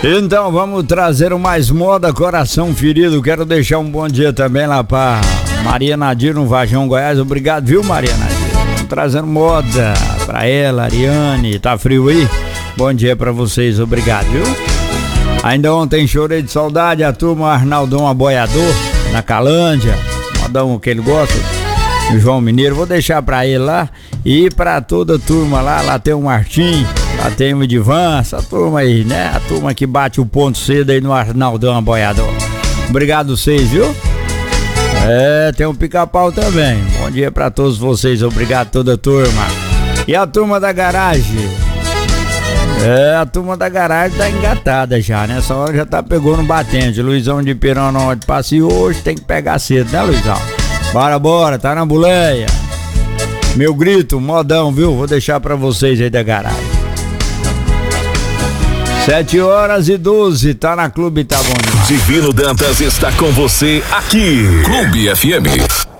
Então vamos trazer o mais moda, coração ferido. Quero deixar um bom dia também lá pra Maria Nadir no Vajão, Goiás. Obrigado, viu, Maria Nadir? Vamos trazendo moda pra ela, Ariane. Tá frio aí? Bom dia pra vocês, obrigado, viu? Ainda ontem chorei de saudade, a turma Arnaldão Aboiador, na Calândia. Modão que ele gosta, o João Mineiro. Vou deixar pra ele lá e pra toda a turma lá tem o Martim. Lá tem o Edivan, essa turma aí, né? A turma que bate o ponto cedo aí no Arnaldão Aboiador. Obrigado vocês, viu? Tem um Pica-Pau também. Bom dia pra todos vocês, obrigado toda a turma. E a turma da garagem? A turma da garagem tá engatada já, né? Essa hora já tá pegando no batente. Luizão de Pirão onde passeou hoje, tem que pegar cedo, né, Luizão? Bora, tá na boleia. Meu grito, modão, viu? Vou deixar pra vocês aí da garagem. 7h12, tá na Clube, tá bom demais. Divino Dantas está com você aqui. Clube FM.